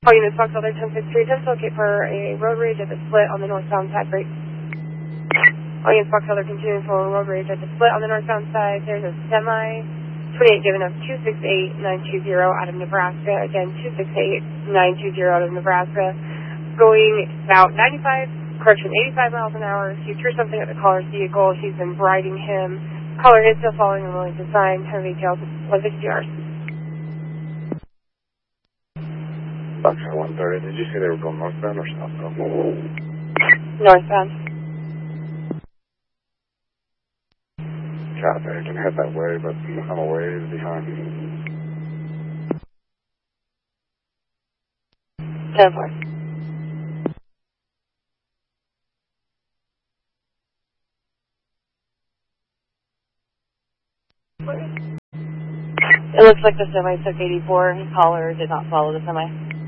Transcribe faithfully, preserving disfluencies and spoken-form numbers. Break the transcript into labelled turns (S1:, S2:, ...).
S1: All units, Fox Other ten sixty-three, attempt to locate for a road rage at the split on the northbound side, break. All units, Fox Other continuing for a road rage at the split on the northbound side. There's a semi, twenty-eight given up two six eight nine two zero out of Nebraska. Again, two six eight nine two zero out of Nebraska. Going about ninety-five, correction, eighty-five miles an hour. He threw something at the caller's vehicle. He's been riding him. Caller is still following and willing to sign. Have details, one sixty hours.
S2: Foxtrot one thirty, did you say they were going northbound or southbound?
S1: Northbound.
S2: Copy, I can head that way, but I'm a ways behind.
S1: ten four. It looks like the semi took eighty-four. Caller did not follow the semi.